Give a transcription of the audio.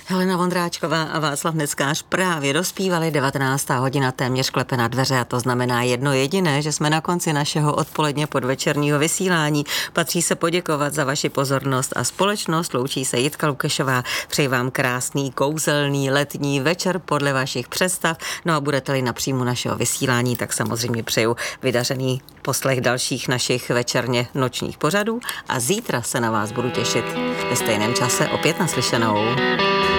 Helena Vondráčková a Václav Neckář právě dospívali, 19. hodina téměř klepe na dveře a to znamená jedno jediné, že jsme na konci našeho odpoledně podvečerního vysílání. Patří se poděkovat za vaši pozornost a společnost. Loučí se Jitka Lukešová. Přeji vám krásný, kouzelný letní večer podle vašich představ. No a budete-li na příjmu našeho vysílání, tak samozřejmě přeju vydařený poslech dalších našich večerně nočních pořadů a zítra se na vás budu těšit ve stejném čase opět naslyšenou.